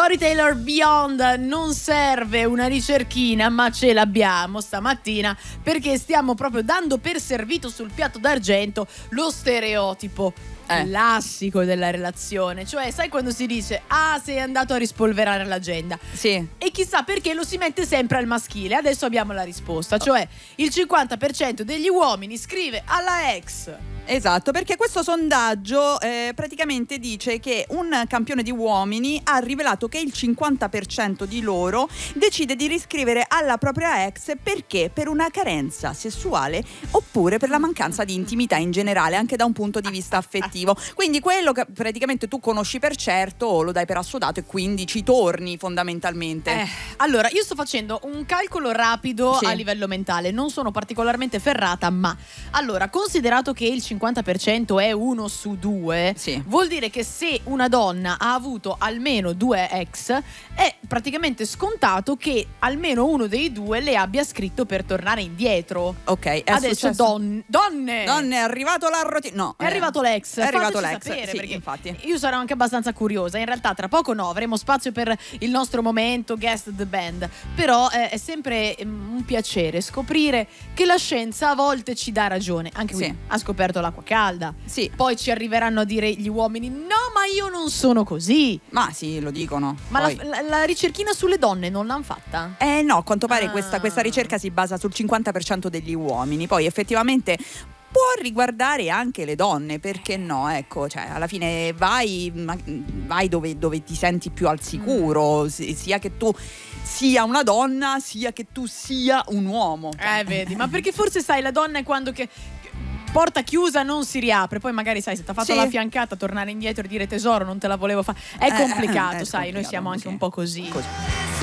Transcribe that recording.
Corey Taylor, Beyond. Non serve una ricerchina, ma ce l'abbiamo stamattina, perché stiamo proprio dando per servito sul piatto d'argento lo stereotipo classico della relazione. Cioè, sai quando si dice sei andato a rispolverare l'agenda? Sì. E chissà perché lo si mette sempre al maschile. Adesso abbiamo la risposta, cioè il 50% degli uomini scrive alla ex. Esatto, perché questo sondaggio praticamente dice che un campione di uomini ha rivelato che il 50% di loro decide di riscrivere alla propria ex perché per una carenza sessuale oppure per la mancanza di intimità in generale, anche da un punto di vista affettivo. Quindi quello che praticamente tu conosci per certo lo dai per assodato e quindi ci torni fondamentalmente. Allora, io sto facendo un calcolo rapido a livello mentale, non sono particolarmente ferrata, ma allora, considerato che il 50% è 1 su 2, vuol dire che se una donna ha avuto almeno 2 ex, è praticamente scontato che almeno uno dei 2 le abbia scritto per tornare indietro. Ok, adesso donne, è arrivato la routine. No, è arrivato l'ex. È arrivato l'ex, sapere, sì, perché infatti. io sarò anche abbastanza curiosa. In realtà tra poco avremo spazio per il nostro momento Guest the Band. Però è sempre un piacere scoprire che la scienza a volte ci dà ragione. Anche qui ha scoperto l'acqua calda. Sì. Poi ci arriveranno a dire gli uomini: no, ma io non sono così. Ma sì, lo dicono. Ma poi la ricerchina sulle donne non l'hanno fatta? No, a quanto pare questa ricerca si basa sul 50% degli uomini. Poi effettivamente può riguardare anche le donne, perché no? Ecco, cioè alla fine vai dove ti senti più al sicuro, sia che tu sia una donna, sia che tu sia un uomo. Vedi, ma perché forse sai, la donna è quando che porta chiusa non si riapre, poi magari sai, se ti ha fatto la fiancata, tornare indietro e dire tesoro non te la volevo fare è complicato, sai, noi siamo anche un po' così.